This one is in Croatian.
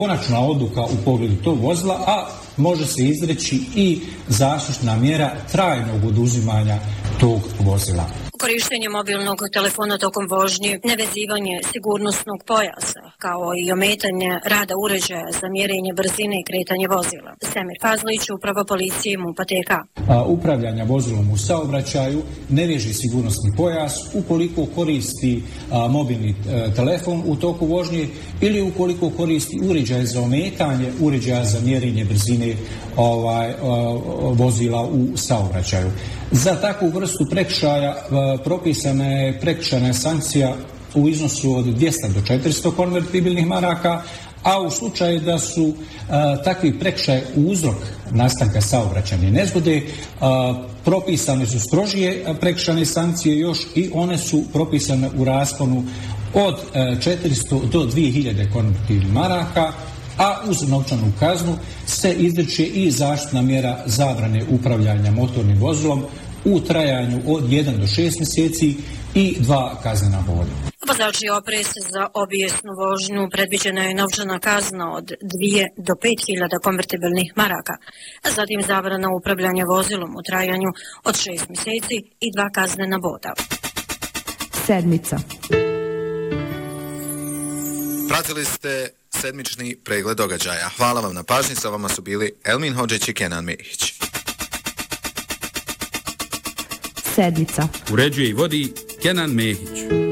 konačna odluka u pogledu tog vozila, a može se izreći i zaštitna mjera trajnog oduzimanja tog vozila. Korištenje mobilnog telefona tokom vožnje, nevezivanje sigurnosnog pojasa, kao i ometanje rada uređaja za mjerenje brzine i kretanje vozila. Semir Fazlić, uprava policije MUP-a TK. Upravljanja vozilom u saobraćaju ne veže sigurnosni pojas ukoliko koristi mobilni telefon u toku vožnje ili ukoliko koristi uređaj za ometanje, uređaja za mjerenje brzine vozila u saobraćaju. Za takvu vrstu prekršaja propisana je prekršajna sankcija u iznosu od 200 do 400 konvertibilnih maraka, a u slučaju da su takvi prekršaj uzrok nastanka saobraćajne nezgode, propisane su strožije prekršajne sankcije još i one su propisane u rasponu od 400 do 2000 konvertibilnih maraka, a uz novčanu kaznu se izriče i zaštitna mjera zabrane upravljanja motornim vozilom u trajanju od 1 do 6 mjeseci i 2 kaznena boda. Vozači oprez za obijesnu vožnju predviđena je novčana kazna od 2 do 5.000 konvertibilnih maraka, a zatim zabrana upravljanja vozilom u trajanju od 6 mjeseci i 2 kaznena boda. Sedmica. Pratili ste sedmični pregled događaja. Hvala vam na pažnji, sa vama su bili Elmin Hodžić i Kenan Mehić. Sedmica. Uređuje i vodi Kenan Mehić.